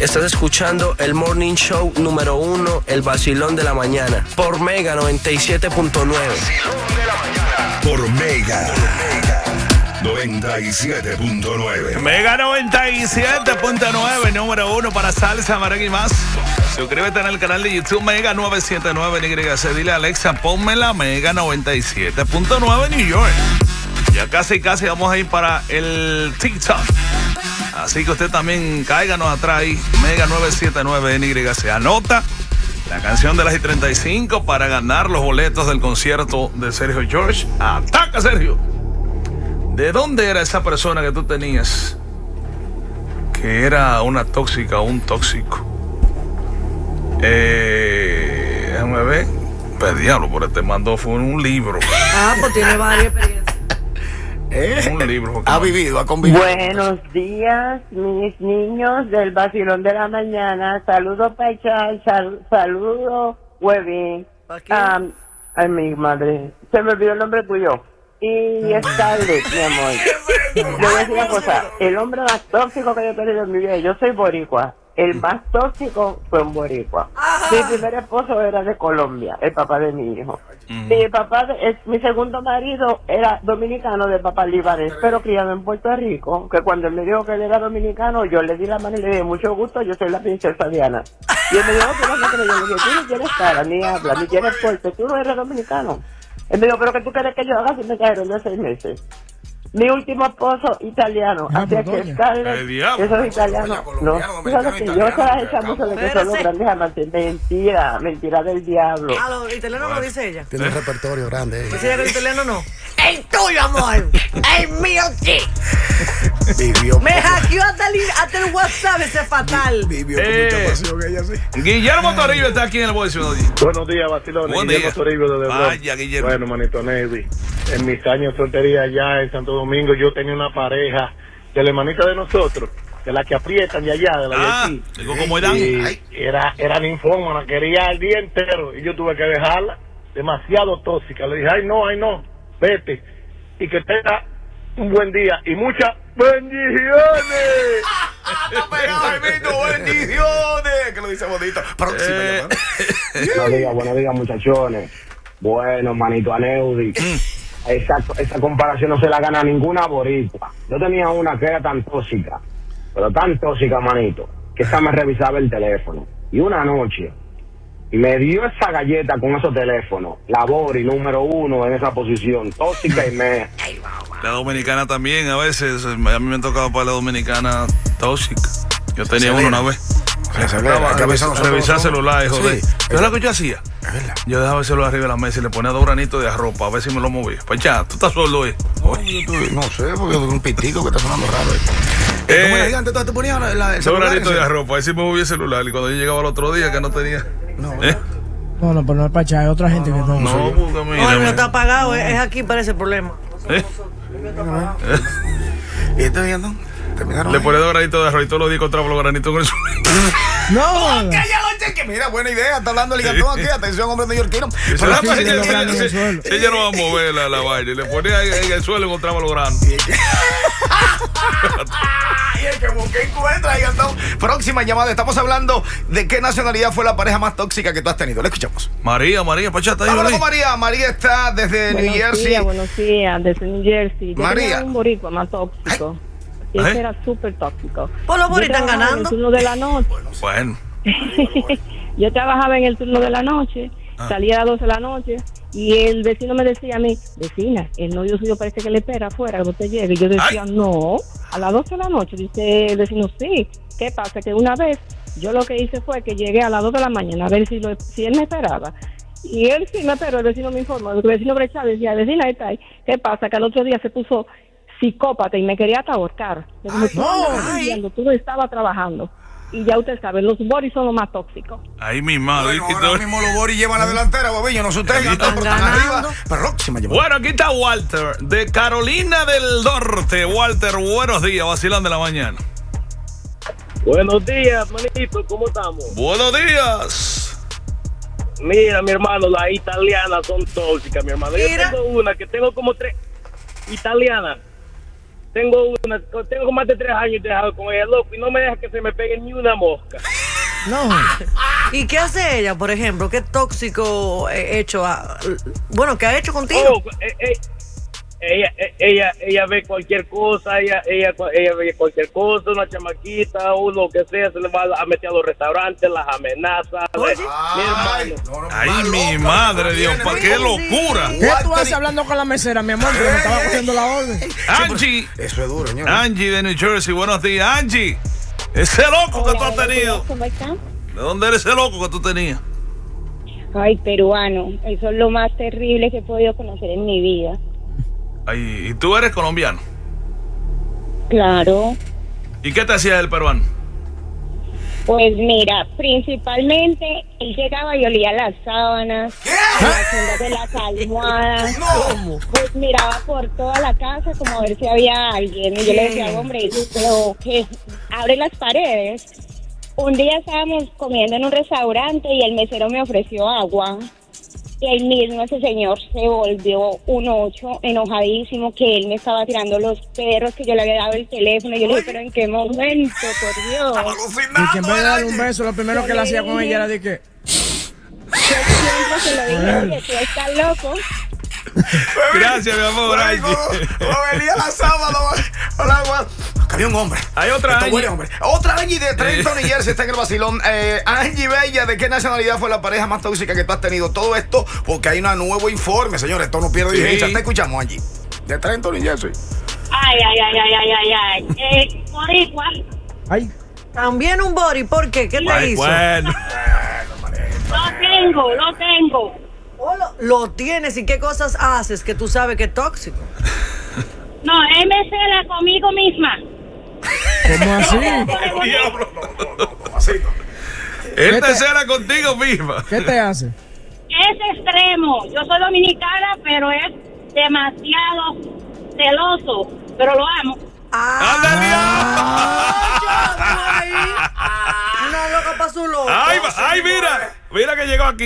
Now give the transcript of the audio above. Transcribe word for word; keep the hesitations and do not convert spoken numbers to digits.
Estás escuchando el Morning Show número uno, el vacilón de la mañana, por Mega noventa y siete punto nueve. Vacilón de la mañana. Por Mega noventa y siete punto nueve. Mega noventa y siete punto nueve, número uno para salsa, merengue y más. Suscríbete en el canal de YouTube Mega novecientos setenta y nueve en Y C. Dile a Alexa, ponme la Mega noventa y siete punto nueve New York. Ya casi, casi vamos a ir para el TikTok. Así que usted también cáiganos atrás ahí, Mega novecientos setenta y nueve en Y C. Anota la canción de las I treinta y cinco para ganar los boletos del concierto de Sergio George. ¡Ataca, Sergio! ¿De dónde era esa persona que tú tenías que era una tóxica o un tóxico? Eh, déjame ver. Pues diablo, por este mandó fue un libro. Ah, pues tiene varias experiencias. ¿Eh? Un libro. Ha vivido, ha convivido. Buenos días, mis niños del vacilón de la mañana. Saludos, Pachal. Sal, saludos, Webin. Um, ay, mi madre. Se me olvidó el nombre tuyo. Y Scarlett, mi amor. Le voy a decir una cosa. El hombre más tóxico que yo he tenido en mi vida, yo soy boricua. El más tóxico fue un boricua. Mi primer esposo era de Colombia, el papá de mi hijo. Mm. Mi papá, de, es, mi segundo marido era dominicano, de papá libanés, pero criado en Puerto Rico. Que cuando él me dijo que él era dominicano, yo le di la mano y le dije, mucho gusto, yo soy la princesa Diana. Y él me dijo, tú no me crees. Yo le dije, tú no tienes cara, ni habla, ni tienes porte, tú no eres dominicano. Él me dijo, pero ¿qué tú quieres que yo haga si me cayeron de seis meses? Mi último esposo italiano, Ah, así pues, que Scarlett, esos italianos, no, fíjate que yo se las echa mucho de que son los grandes amantes, mentira, mentira del diablo. Ah, los italianos no dice ella. Tiene un repertorio grande. Dice ella que el italiano no. El tuyo, amor, el mío sí. Vivió. Me hackeó hasta el, hasta el WhatsApp, ese fatal. Vivió con Eh, mucha pasión ella, sí. Guillermo Toribio está aquí en el Voice. Buenos días, vacilones. Buen Guillermo día. Toribio desde Bronx. Vaya, Guillermo. Bueno, manito Navy, en mis años de soltería allá en Santo Domingo, yo tenía una pareja de la hermanita de nosotros, de la que aprietan de allá, de la Ah, de aquí. digo, ¿cómo eran? Y era, era ninfómana, quería el día entero, y yo tuve que dejarla, demasiado tóxica. Le dije, ay no, ay no, vete, y que tenga un buen día, y muchas bendiciones. Está pegado el vino, bendiciones. Que lo dice bonito. Próxima Eh, llamada. Buenos días, buenos días, muchachones. Bueno, manito Aneudi. Esa, esa comparación no se la gana ninguna boricua. Yo tenía una que era tan tóxica, pero tan tóxica, manito, que esa me revisaba el teléfono. Y una noche me dio esa galleta con esos teléfonos. La Bori, número uno en esa posición, tóxica y me... La dominicana también, a veces. A mí me ha tocado para la dominicana tóxica. Yo tenía uno una vez. Revisar celular, joder. Sí, ¿Qué es lo que yo hacía? Yo dejaba el celular arriba de la mesa y le ponía dos granitos de arroz para ver si me lo movía. Pues ya, tú estás solo, eh. No sé, porque es un pitico que está sonando raro. Eh, ¿Cómo era gigante? Entonces tú ponías la, la, el Dos celular granitos ese. de arroz para ver si me movía el celular. Y cuando yo llegaba al otro día, que no tenía. No, ¿Eh? No, no, pero no es para echar, hay otra gente que no. No, porque No, mira. el mío está apagado, es, es aquí para ese problema. ¿Eh? ¿Y esto viendo? Terminaron. Le ahí. ponía dos granitos de arroz y todos los días encontraba los granitos con el suelo. No, Que ya lo cheque. Mira, buena idea. Está hablando el ligantón aquí. Atención, hombre neoyorquino. Pero sí, la sí, ella, sí, los ella- granos en el ella- suelo. ella no va a mover la, la vaina. Y le ponía ahí en el suelo y encontraba los granos. Ay, el que busque encuentra, ligantón. Próxima llamada. Estamos hablando de qué nacionalidad fue la pareja más tóxica que tú has tenido. Le escuchamos. María, María, pachata. Vámonos con María. María está desde New Buenos Jersey. días, buenos días, desde New Jersey. Yo María. tenía un boricua más tóxico. Y Ay. ese era súper tóxico. Pues los Yo boritas están trabajaba en el ganando. turno de la noche. Bueno. Yo trabajaba en el turno de la noche, Ah. salía a las doce de la noche, y el vecino me decía a mí, vecina, el novio suyo parece que le espera afuera, que usted llegue. Y yo decía, Ay. no, a las doce de la noche. Dice el vecino, sí. ¿Qué pasa? Que una vez yo lo que hice fue que llegué a las dos de la mañana a ver si, lo, si él me esperaba. Y él sí me esperó, el vecino me informó. El vecino brechaba y decía, vecina, ahí está ahí. ¿Qué pasa? Que al otro día se puso psicópata y me quería hasta ahorcar. Le dije, tú no estás viendo, tú no estabas trabajando. Y ya usted sabe, los boris son los más tóxicos. Ahí mi madre. Bueno, ahora mismo los Boris llevan la delantera, bobillo. No sé ustedes, están están arriba. Próxima llamada. Bueno, aquí está Walter, de Carolina del Norte. Walter, buenos días, vacilón de la mañana. Buenos días, manito, ¿cómo estamos? Buenos días. Mira, mi hermano, las italianas son tóxicas, mi hermano. Mira. Yo tengo una que tengo como tres italianas. tengo una, tengo más de tres años dejado con ella, loco, y no me deja que se me pegue ni una mosca. No. ¿Y qué hace ella, por ejemplo? ¿Qué tóxico he hecho? A, bueno, ¿qué ha hecho contigo? Oh, eh, eh, ella, eh, ella, ella ve cualquier cosa, ella, ella, ella ve cualquier cosa, una chamaquita o lo que sea, se le va a meter a los restaurantes, las amenazas. Oye. Mi hermano. No, no, Ay, más mi loca, madre, Dios, viene. pa' qué locura. ¿Qué tú haces hablando con la mesera, mi amor? Porque me estaba cogiendo la orden. Angie, Eso es duro, señor. Angie de New Jersey, buenos días. Angie, ese loco que tú has tenido. ¿Cómo están? ¿De dónde eres ese loco que tú tenías? Ay, peruano. Eso es lo más terrible que he podido conocer en mi vida. Ay, ¿y tú eres colombiano? Claro. ¿Y qué te hacía el peruano? Pues mira, principalmente él llegaba y olía las sábanas, las fundas de las almohadas. ¿Cómo? Pues miraba por toda la casa como a ver si había alguien. Y yo le decía, hombre, pero que abre las paredes. Un día estábamos comiendo en un restaurante y el mesero me ofreció agua. Y ahí mismo ese señor se volvió un ocho, enojadísimo, que él me estaba tirando los perros, que yo le había dado el teléfono. Y yo le dije, pero ¿en qué momento, por Dios? Y que en vez de darle un beso, lo primero que le hacía con ella era de que... Yo siempre se lo dije, que tú estás loco. Gracias, mi amor, Ay, Angie. como- como venía la sábado. Hola, Juan. Acá había un hombre. Hay otra Esto Angie. huele a hombre. Otra Angie de Trenton, New Jersey, está en el vacilón. Eh, Angie Bella, ¿de qué nacionalidad fue la pareja más tóxica que tú has tenido? Todo esto porque hay un nuevo informe, señores. Esto no pierde Sí. vigencia. Te escuchamos, Angie. De Trenton, New Jersey. Ay, ay, ay, ay, ay, ay, ay. Eh, boricua. Ay, También un body, ¿por qué? ¿Qué te Ay, hizo? bueno. Lo tengo, lo tengo. Oh, lo, lo tienes y qué cosas haces que tú sabes que es tóxico. No, él me cela conmigo misma. ¿cómo así? Diablo. Así. Él ¿Qué te te- cela contigo misma. ¿Qué te hace? Es extremo. Yo soy dominicana, pero es demasiado celoso. Pero lo amo. ¡Ándale! Una loca para su loco. ¡Ay, va- ay, mira! Mira que llegó aquí.